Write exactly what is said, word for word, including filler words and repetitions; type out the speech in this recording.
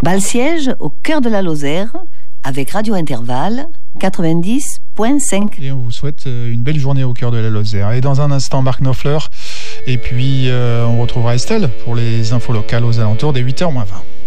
Bal-Siège, au cœur de la Lozère, avec Radio Intervalle quatre-vingt-dix point cinq. Et on vous souhaite une belle journée au cœur de la Lozère. Et dans un instant, Marc Knopfler. Et puis, euh, on retrouvera Estelle pour les infos locales aux alentours des huit heures moins vingt.